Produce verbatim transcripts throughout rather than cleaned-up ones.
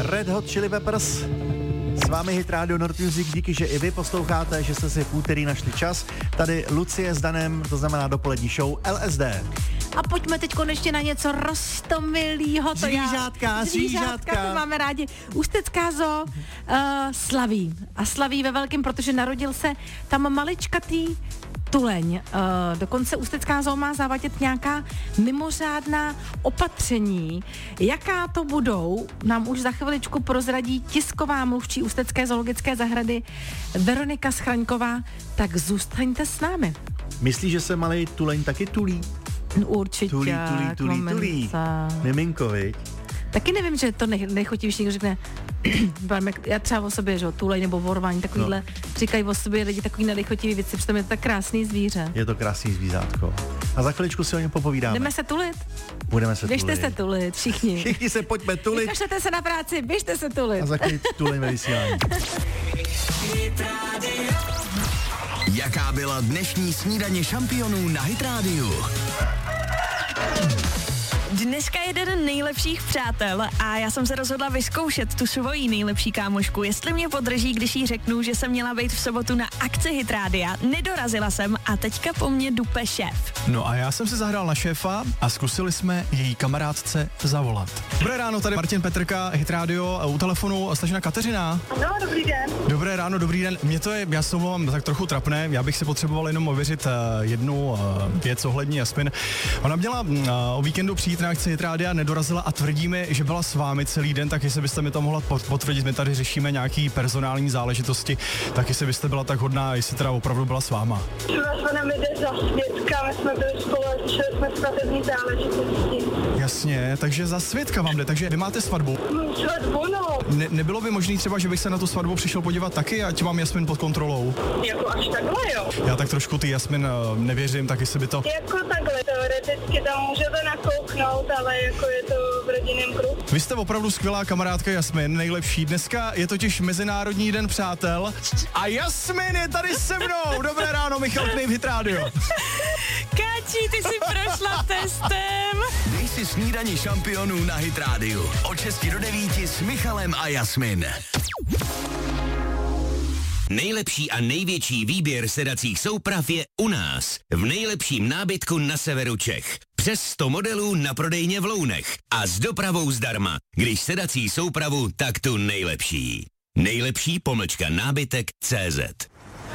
Red Hot Chili Peppers. S vámi Hit Radio Nord Music, díky, že i vy posloucháte, že jste si v úterý našli čas. Tady Lucie s Danem, to znamená dopolední show L S D. A pojďme teď konečně na něco roztomilýho. To zvířátka, já, zvířátka. To máme rádi. Ústecká zoo uh, slaví. A slaví ve velkém, protože narodil se tam maličkatý tuleň. Uh, dokonce Ústecká zoo má zavádět nějaká mimořádná opatření. Jaká to budou, nám už za chviličku prozradí tisková mluvčí Ústecké zoologické zahrady Veronika Schraňková. Tak zůstaňte s námi. Myslíš, že se malý tuleň taky tulí? No, určitě. Tulí, tulí, tulí, tulí. Miminko, viď? Taky nevím, že to nej, nejchotivější někdo řekne, já třeba o sobě, že tulej nebo vorvání, takovýhle, no. Říkají o sobě lidi takový nejchotivý věci, přitom je to tak krásný zvíře. Je to krásný zvířátko. A za chviličku si o něm popovídáme. Jdeme se tulit? Budeme se Běžte tulit. se tulit, všichni. Všichni se pojďme tulit. Vykašlete se na práci, běžte se tulit. A za chvíli tulíme vysílání. Jaká byla dnešní snídaně šampionů na Hit Radio? Dneska je den nejlepších přátel a já jsem se rozhodla vyzkoušet tu svoji nejlepší kámošku, jestli mě podrží, když jí řeknu, že jsem měla být v sobotu na akci Hit Rádia. Nedorazila jsem a teďka po mně dupe šéf. No a já jsem se zahrál na šéfa a zkusili jsme její kamarádce zavolat. Dobré ráno, tady Martin Petrka, Hit Radio, u telefonu slečna Kateřina. No, dobrý den. Dobré ráno, dobrý den. Mě to je, já se omlouvám, tak trochu trapné, já bych si potřeboval jenom ověřit uh, jednu uh, věc ohledně Jasmin. Ona měla uh, o víkendu přijít na akci Hit Rádia, nedorazila a tvrdí mi, že byla s vámi celý den, tak jestli byste mi to mohla potvrdit, my tady řešíme nějaký personální záležitosti, tak jestli byste byla tak hodná, jestli teda opravdu byla s váma. Třeba nám jde za svědka, my jsme byli spolu, šli jsme svatební záležitosti. Jasně, takže za svědka vám jde, takže vy máte svatbu. No, svatbu, no. Ne, nebylo by možné třeba, že bych se na tu svatbu přišel podívat taky, ať mám Jasmin pod kontrolou? Jako až takhle, jo? Já tak trošku ty Jasmin uh, nevěřím, tak jestli by to... Jako takhle, teoreticky tam můžete nakouknout, ale jako je to v rodinném kruhu. Vy jste opravdu skvělá kamarádka Jasmin, nejlepší. Dneska je totiž Mezinárodní den přátel a Jasmin je tady se mnou. Dobré ráno, Michal Knejp, Hit Radio. Káči, ty jsi prošla testem. Dej si snídaně šampionů na Hit Radio. Od šesti do devíti s Michalem a Jasmin. Nejlepší a největší výběr sedacích souprav je u nás, v nejlepším nábytku na severu Čech. Přes sto modelů na prodejně v Lounech a s dopravou zdarma. Když sedací soupravu, tak tu nejlepší. Nejlepší pomlčka nábytek tečka cé zet.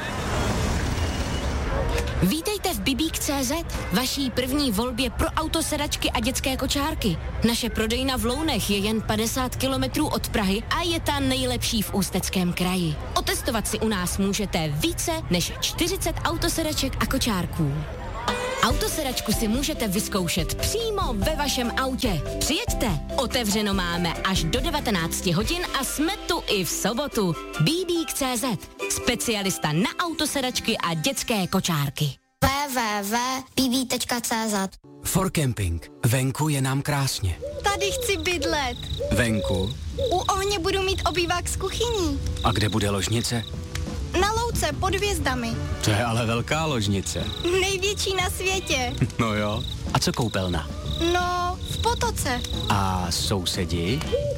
Vítejte v Bibík tečka cé zet, vaší první volbě pro autosedačky a dětské kočárky. Naše prodejna v Lounech je jen padesát kilometrů od Prahy a je ta nejlepší v Ústeckém kraji. Otestovat si u nás můžete více než čtyřicet autosedaček a kočárků. Autosedačku si můžete vyzkoušet přímo ve vašem autě. Přijeďte, otevřeno máme až do devatenáct hodin a jsme tu i v sobotu. Bibík tečka cé zet, specialista na autosedačky a dětské kočárky. w w w tečka b b tečka cé zet. For Camping. Venku je nám krásně. Tady chci bydlet. Venku? U ohně budu mít obývák s kuchyní. A kde bude ložnice? Na louce pod hvězdami. To je ale velká ložnice. Největší na světě. No jo. A co koupelna? No, v potoce. A sousedi?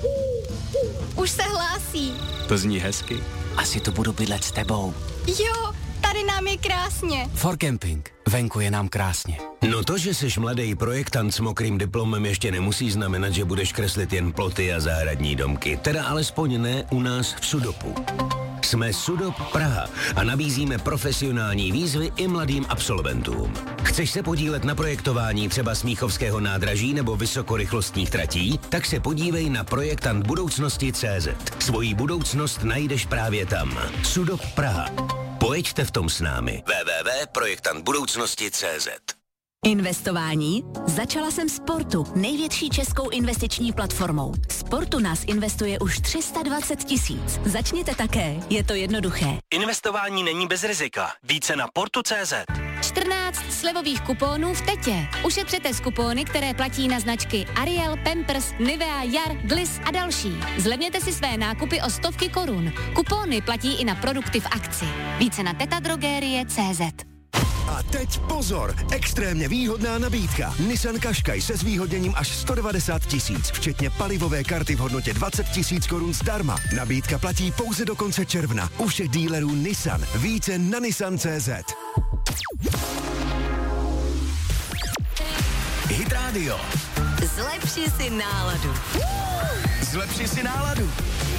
Už se hlásí. To zní hezky. Asi tu budu bydlet s tebou. Jo, tady nám je krásně. For Camping. Venku je nám krásně. No to, že jsi mladý projektant s mokrým diplomem, ještě nemusí znamenat, že budeš kreslit jen ploty a zahradní domky. Teda alespoň ne u nás v Sudopu. Jsme Sudop Praha a nabízíme profesionální výzvy i mladým absolventům. Chceš se podílet na projektování třeba Smíchovského nádraží nebo vysokorychlostních tratí? Tak se podívej na projektant budoucnosti tečka cé zet. Svoji budoucnost najdeš právě tam. Sudop Praha. Pojeďte v tom s námi. w w w tečka projektant budoucnosti tečka cé zet. Investování? Začala jsem Sportu, největší českou investiční platformou. Sportu nás investuje už tři sta dvacet tisíc. Začněte také, je to jednoduché. Investování není bez rizika. Více na portu tečka cé zet. čtrnáct slevových kupónů v Tetě. Ušetřete z kupóny, které platí na značky Ariel, Pampers, Nivea, Jar, Gliss a další. Zlevněte si své nákupy o stovky korun. Kupóny platí i na produkty v akci. Více na tetadrogerie tečka cé zet. A teď pozor, extrémně výhodná nabídka. Nissan Qashqai se zvýhodněním až sto devadesát tisíc, včetně palivové karty v hodnotě dvacet tisíc korun zdarma. Nabídka platí pouze do konce června. U všech dílerů Nissan. Více na nissan tečka cé zet. Hit Radio. Zlepši si náladu. Zlepši si náladu.